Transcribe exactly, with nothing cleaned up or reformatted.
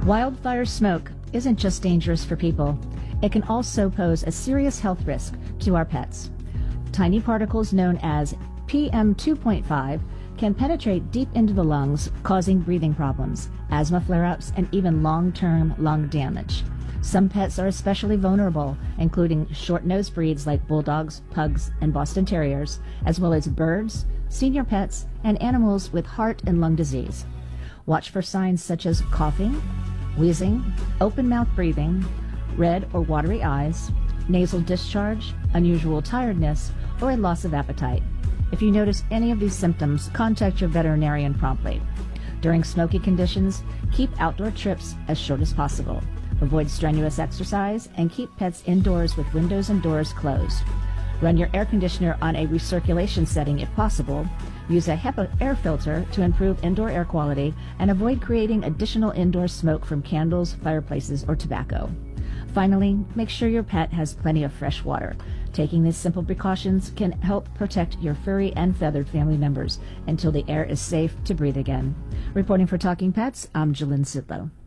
Wildfire smoke isn't just dangerous for people. It can also pose a serious health risk to our pets. Tiny particles known as P M two point five can penetrate deep into the lungs, causing breathing problems, asthma flare-ups, and even long-term lung damage. Some pets are especially vulnerable, including short-nosed breeds like bulldogs, pugs, and Boston Terriers, as well as birds, senior pets, and animals with heart and lung disease. Watch for signs such as coughing, wheezing, open-mouth breathing, red or watery eyes, nasal discharge, unusual tiredness, or a loss of appetite. If you notice any of these symptoms, contact your veterinarian promptly. During smoky conditions, keep outdoor trips as short as possible. Avoid strenuous exercise and keep pets indoors with windows and doors closed. Run your air conditioner on a recirculation setting if possible. Use a HEPA air filter to improve indoor air quality and avoid creating additional indoor smoke from candles, fireplaces, or tobacco. Finally, make sure your pet has plenty of fresh water. Taking these simple precautions can help protect your furry and feathered family members until the air is safe to breathe again. Reporting for Talking Pets, I'm Jalyn Sidlow.